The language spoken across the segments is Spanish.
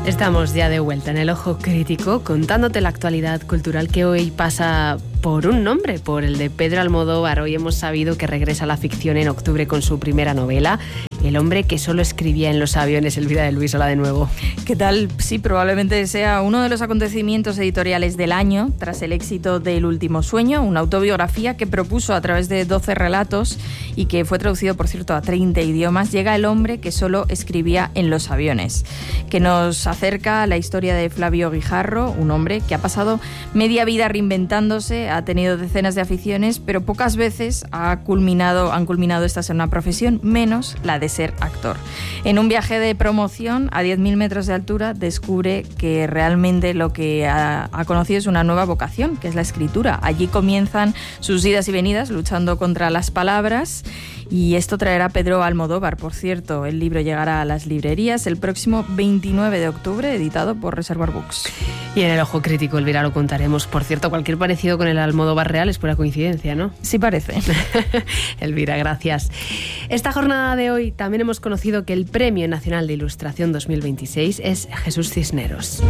Estamos ya de vuelta en el Ojo Crítico, contándote la actualidad cultural que hoy pasa por un nombre, por el de Pedro Almodóvar. Hoy hemos sabido que regresa a la ficción en octubre con su primera novela, El hombre que solo escribía en los aviones. Elvira de Luis, hola de nuevo. ¿Qué tal? Sí, probablemente sea uno de los acontecimientos editoriales del año, tras el éxito de El último sueño, una autobiografía que propuso a través de 12 relatos y que fue traducido, por cierto, a 30 idiomas. Llega El hombre que solo escribía en los aviones, que nos acerca a la historia de Flavio Guijarro, un hombre que ha pasado media vida reinventándose, ha tenido decenas de aficiones, pero pocas veces han culminado estas en una profesión, menos la de ser actor. En un viaje de promoción a 10.000 metros de altura descubre que realmente lo que ha conocido es una nueva vocación, que es la escritura. Allí comienzan sus idas y venidas luchando contra las palabras. Y esto traerá a Pedro Almodóvar, por cierto. El libro llegará a las librerías el próximo 29 de octubre, editado por Reservoir Books. Y en el Ojo Crítico, Elvira, lo contaremos. Por cierto, cualquier parecido con el Almodóvar real es pura coincidencia, ¿no? Sí parece. Elvira, gracias. Esta jornada de hoy también hemos conocido que el Premio Nacional de Ilustración 2026 es Jesús Cisneros.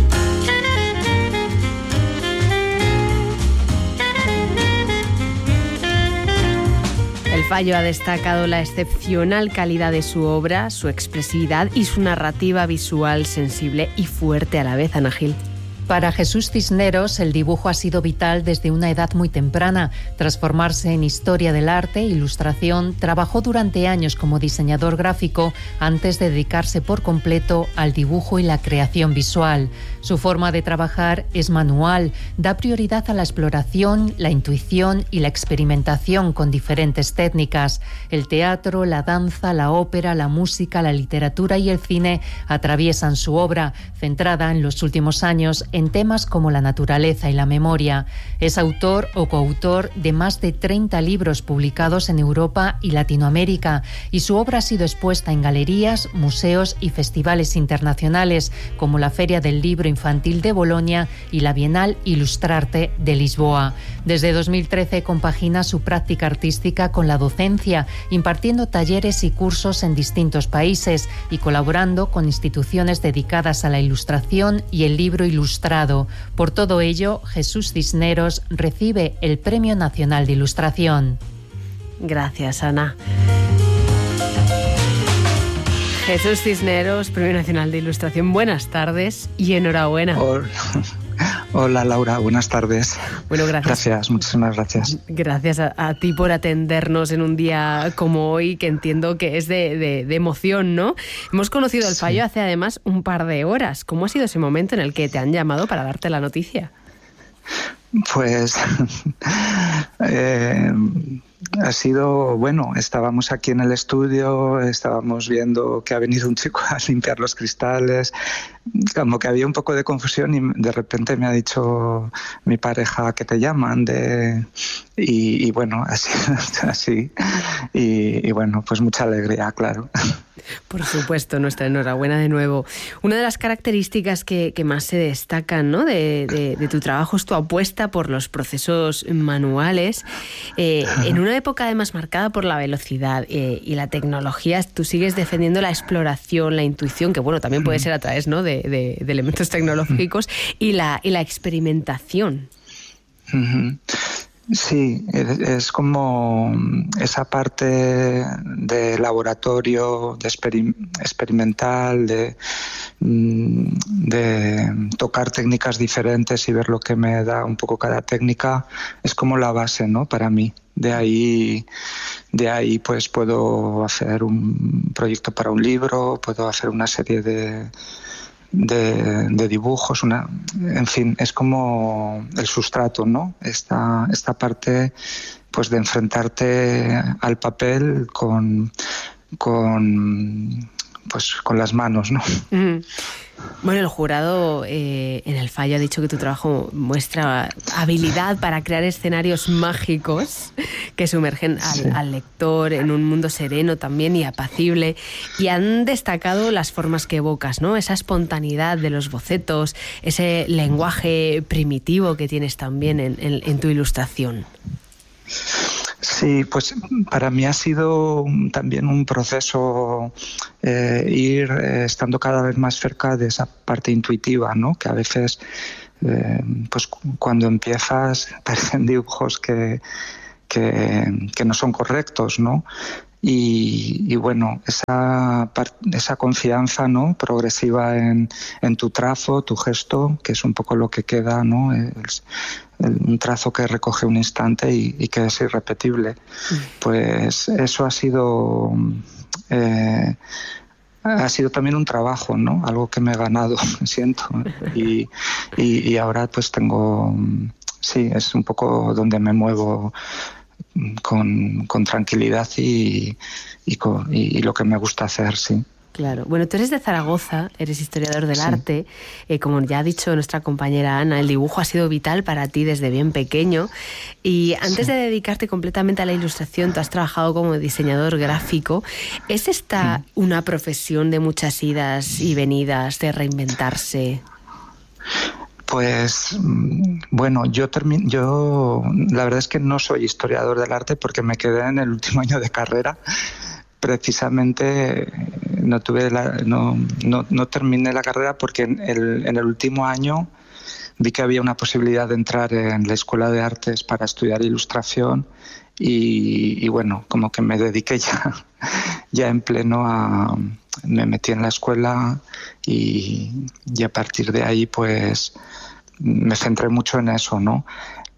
El Fallo ha destacado la excepcional calidad de su obra, su expresividad y su narrativa visual sensible y fuerte a la vez. Ana Gil. Para Jesús Cisneros, el dibujo ha sido vital desde una edad muy temprana. Tras formarse en historia del arte e ilustración, trabajó durante años como diseñador gráfico antes de dedicarse por completo al dibujo y la creación visual. Su forma de trabajar es manual, da prioridad a la exploración, la intuición y la experimentación con diferentes técnicas. El teatro, la danza, la ópera, la música, la literatura y el cine atraviesan su obra, centrada en los últimos años en temas como la naturaleza y la memoria. Es autor o coautor de más de 30 libros publicados en Europa y Latinoamérica, y su obra ha sido expuesta en galerías, museos y festivales internacionales, como la Feria del Libro Infantil de Bolonia y la Bienal Ilustrarte de Lisboa. Desde 2013 compagina su práctica artística con la docencia, impartiendo talleres y cursos en distintos países y colaborando con instituciones dedicadas a la ilustración y el libro ilustrado. Por todo ello, Jesús Cisneros recibe el Premio Nacional de Ilustración. Gracias, Ana. Jesús Cisneros, Premio Nacional de Ilustración, buenas tardes y enhorabuena. Hola Laura, buenas tardes. Bueno, gracias. Muchísimas gracias. Gracias a ti por atendernos en un día como hoy, que entiendo que es de emoción, ¿no? Hemos conocido el Fallo hace además un par de horas. ¿Cómo ha sido ese momento en el que te han llamado para darte la noticia? Pues ha sido, bueno, estábamos aquí en el estudio, estábamos viendo que ha venido un chico a limpiar los cristales, como que había un poco de confusión y de repente me ha dicho mi pareja que te llaman y bueno, así y bueno, pues mucha alegría, claro. Por supuesto, nuestra enhorabuena de nuevo. Una de las características que más se destacan, ¿no?, de tu trabajo es tu apuesta por los procesos manuales. En una época además marcada por la velocidad y la tecnología, tú sigues defendiendo la exploración, la intuición, que bueno, también puede ser a través, ¿no?, de elementos tecnológicos y la experimentación. Sí, es como esa parte de laboratorio, de experimental, de tocar técnicas diferentes y ver lo que me da un poco cada técnica, es como la base, ¿no?, para mí. De ahí pues puedo hacer un proyecto para un libro, puedo hacer una serie de dibujos, en fin, es como el sustrato, ¿no? Esta parte pues de enfrentarte al papel con las manos, ¿no? Bueno, el jurado en el Fallo ha dicho que tu trabajo muestra habilidad para crear escenarios mágicos que sumergen al lector en un mundo sereno también y apacible, y han destacado las formas que evocas, ¿no? Esa espontaneidad de los bocetos, ese lenguaje primitivo que tienes también en tu ilustración. Sí, pues para mí ha sido también un proceso ir estando cada vez más cerca de esa parte intuitiva, ¿no? Que a veces, pues cuando empiezas, parecen dibujos que no son correctos, ¿no? Y bueno, esa confianza, ¿no? Progresiva en tu trazo, tu gesto, que es un poco lo que queda, ¿no? Un trazo que recoge un instante y que es irrepetible. Pues eso ha sido también un trabajo, ¿no? Algo que me he ganado, siento. Y ahora pues tengo, sí, es un poco donde me muevo con tranquilidad y lo que me gusta hacer, sí. Claro. Bueno, tú eres de Zaragoza, eres historiador del arte. Como ya ha dicho nuestra compañera Ana, el dibujo ha sido vital para ti desde bien pequeño. Y antes de dedicarte completamente a la ilustración, tú has trabajado como diseñador gráfico. ¿Es esta una profesión de muchas idas y venidas, de reinventarse? Pues bueno, yo la verdad es que no soy historiador del arte porque me quedé en el último año de carrera. Precisamente no terminé la carrera porque en el último año vi que había una posibilidad de entrar en la Escuela de Artes para estudiar ilustración y bueno, como que me dediqué ya en pleno me metí en la escuela y a partir de ahí pues me centré mucho en eso, ¿no?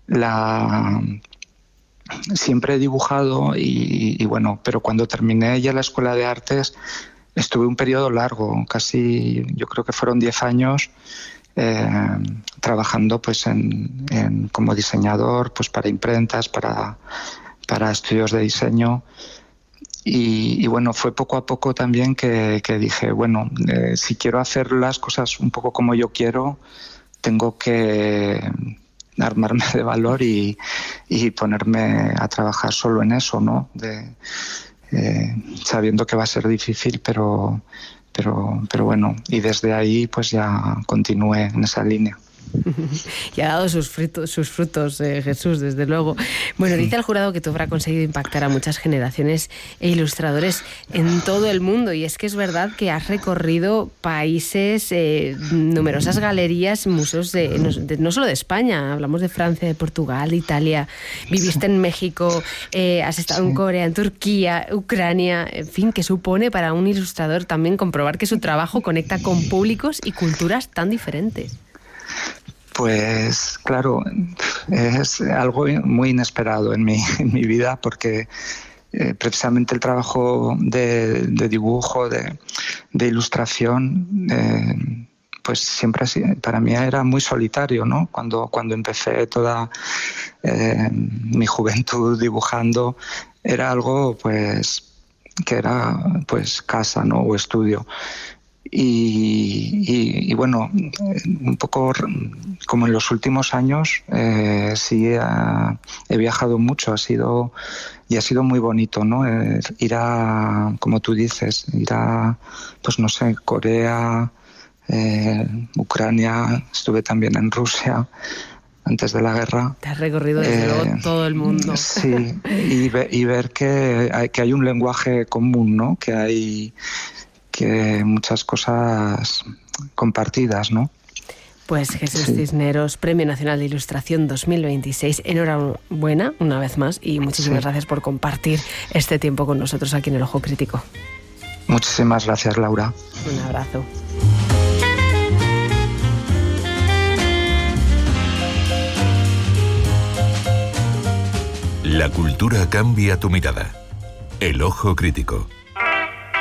Siempre he dibujado y bueno, pero cuando terminé ya la Escuela de Artes estuve un periodo largo, casi yo creo que fueron 10 años trabajando pues como diseñador pues para imprentas, para estudios de diseño y bueno, fue poco a poco también que dije, bueno, si quiero hacer las cosas un poco como yo quiero, tengo que armarme de valor y ponerme a trabajar solo en eso, ¿no? Sabiendo que va a ser difícil, pero bueno, y desde ahí pues ya continué en esa línea. Y ha dado sus frutos, Jesús, desde luego. Bueno, dice el jurado que tu obra ha conseguido impactar a muchas generaciones e ilustradores en todo el mundo. Y es que es verdad que has recorrido países, numerosas galerías, museos no solo de España, hablamos de Francia, de Portugal, de Italia. Viviste en México, has estado en Corea, en Turquía, Ucrania. En fin, ¿qué supone para un ilustrador también comprobar que su trabajo conecta con públicos y culturas tan diferentes? Pues claro, es algo muy inesperado en mi vida porque precisamente el trabajo de dibujo, de ilustración, pues siempre para mí era muy solitario, ¿no? Cuando empecé toda mi juventud dibujando, era algo pues que era pues casa, ¿no? O estudio. Y bueno, un poco como en los últimos años sí he viajado mucho, ha sido muy bonito, ¿no? Ir a, como tú dices, pues no sé, Corea, Ucrania, estuve también en Rusia antes de la guerra. Te has recorrido desde luego todo el mundo. Sí, y ver que hay un lenguaje común, ¿no? Que hay muchas cosas compartidas, ¿no? Pues Jesús Cisneros, Premio Nacional de Ilustración 2026. Enhorabuena una vez más y muchísimas gracias por compartir este tiempo con nosotros aquí en El Ojo Crítico. Muchísimas gracias, Laura. Un abrazo. La cultura cambia tu mirada. El Ojo Crítico.